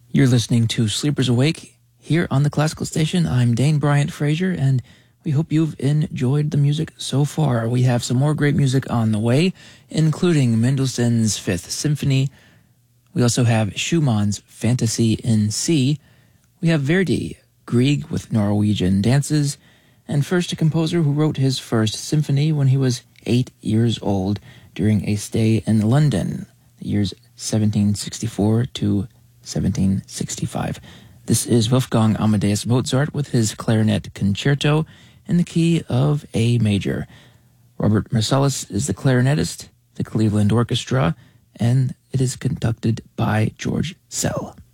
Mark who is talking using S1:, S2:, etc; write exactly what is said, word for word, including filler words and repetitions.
S1: You're listening to Sleepers Awake here on the Classical Station. I'm Dane Bryant Frazier, and we hope you've enjoyed the music so far. We have some more great music on the way, including Mendelssohn's Fifth Symphony. We also have Schumann's Fantasy in C. We have Verdi, Grieg with Norwegian dances, and first a composer who wrote his first symphony when he was eight years old during a stay in London, the years seventeen sixty-four to seventeen sixty-five. This is Wolfgang Amadeus Mozart with his clarinet concerto in the key of A major. Robert Marsalis is the clarinetist, the Cleveland Orchestra, and it is conducted by George Szell.